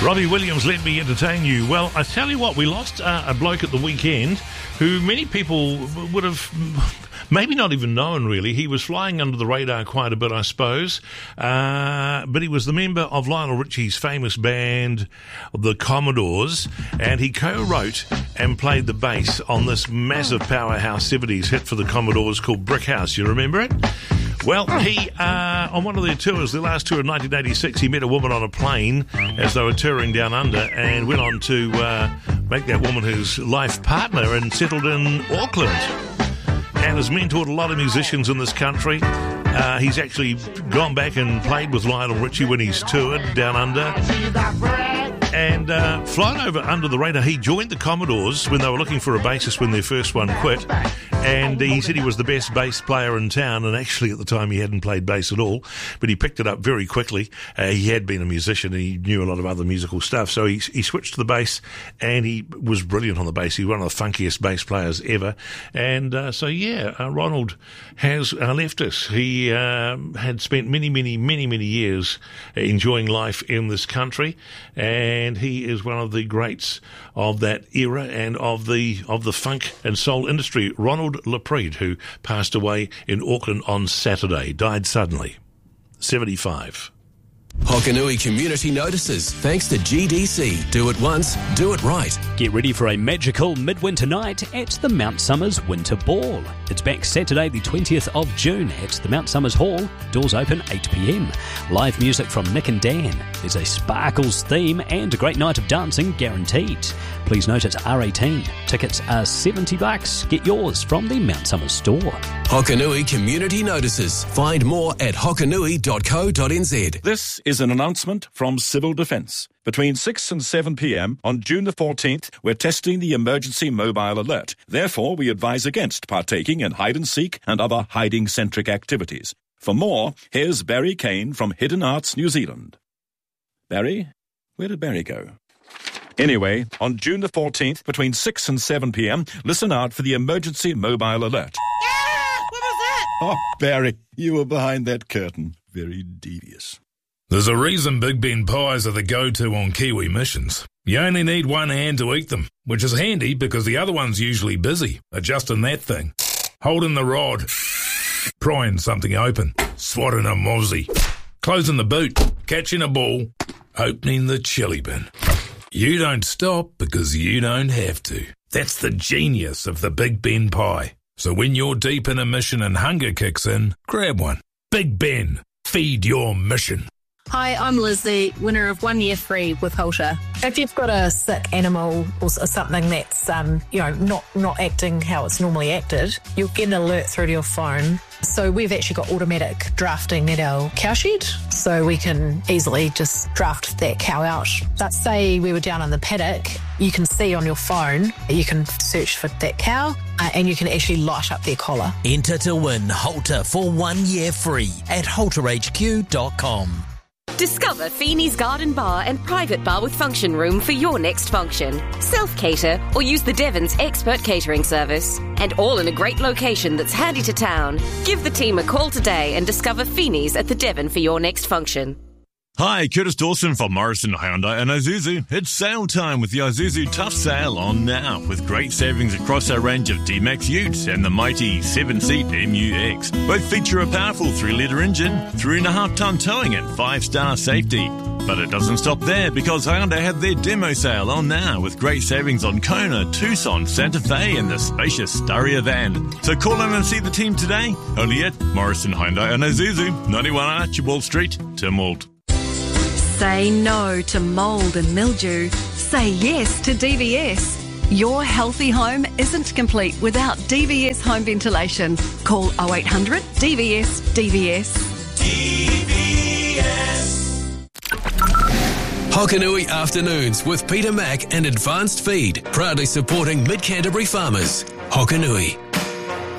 Robbie Williams, Let Me Entertain You. Well, I tell you what, we lost a bloke at the weekend who many people would have maybe not even known, really. He was flying under the radar quite a bit, I suppose. But he was the member of Lionel Richie's famous band, the Commodores, and he co-wrote and played the bass on this massive powerhouse 70s hit for the Commodores called Brick House. You remember it? Well, he, on one of their tours, the last tour in 1986, he met a woman on a plane as they were touring down under and went on to make that woman his life partner and settled in Auckland. And has mentored a lot of musicians in this country. He's actually gone back and played with Lionel Richie when he's toured down under. And flown over under the radar. He joined the Commodores when they were looking for a bassist when their first one quit. And he said he was the best bass player in town. And actually, at the time, he hadn't played bass at all. But he picked it up very quickly. He had been a musician and he knew a lot of other musical stuff. So he switched to the bass and he was brilliant on the bass. He was one of the funkiest bass players ever. And Ronald has left us. He had spent many years enjoying life in this country. And he is one of the greats of that era and of the funk and soul industry. Ronald Laprede, who passed away in Auckland on Saturday, died suddenly, 75. Hokanui Community Notices, thanks to GDC. Do it once, do it right. Get ready for a magical midwinter night at the Mount Somers Winter Ball. It's back Saturday the 20th of June at the Mount Somers Hall. Doors open 8 p.m. Live music from Nick and Dan. There's a Sparkles theme and a great night of dancing guaranteed. Please note it's R18. Tickets are $70. Get yours from the Mount Somers store. Hokanui Community Notices. Find more at hokanui.co.nz. This is an announcement from Civil Defence. Between 6 and 7 p.m. on June the 14th, we're testing the emergency mobile alert. Therefore, we advise against partaking in hide-and-seek and other hiding-centric activities. For more, here's Barry Kane from Hidden Arts New Zealand. Barry? Where did Barry go? Anyway, on June the 14th, between 6 and 7 p.m, listen out for the emergency mobile alert. What was that? Oh, Barry, you were behind that curtain. Very devious. There's a reason Big Ben pies are the go-to on Kiwi missions. You only need one hand to eat them, which is handy because the other one's usually busy, adjusting that thing, holding the rod, prying something open, swatting a mozzie, closing the boot, catching a ball, opening the chili bin. You don't stop because you don't have to. That's the genius of the Big Ben pie. So when you're deep in a mission and hunger kicks in, grab one. Big Ben, feed your mission. Hi, I'm Lizzie, winner of 1 year free with Halter. If you've got a sick animal or something that's, not acting how it's normally acted, you'll get an alert through to your phone. So we've actually got automatic drafting at our cow shed, so we can easily just draft that cow out. But say we were down in the paddock, you can see on your phone, you can search for that cow, and you can actually light up their collar. Enter to win Halter for 1 year free at halterhq.com. Discover Feeney's Garden Bar and private bar with function room for your next function. Self-cater or use the Devon's expert catering service. And all in a great location that's handy to town. Give the team a call today and discover Feeney's at the Devon for your next function. Hi, Curtis Dawson from Morrison Hyundai and Isuzu. It's sale time with the Isuzu Tough Sale on now, with great savings across our range of D-Max Utes and the mighty 7-seat MU-X. Both feature a powerful 3-litre engine, 3.5-tonne towing and 5-star safety. But it doesn't stop there, because Hyundai have their demo sale on now, with great savings on Kona, Tucson, Santa Fe and the spacious Staria van. So call in and see the team today, only at Morrison Hyundai and Isuzu, 91 Archibald Street, Tynwald. Say no to mould and mildew. Say yes to DVS. Your healthy home isn't complete without DVS home ventilation. Call 0800 DVS DVS. DVS. Hokanui Afternoons with Peter Mack and Advanced Feed, proudly supporting Mid-Canterbury farmers. Hokanui.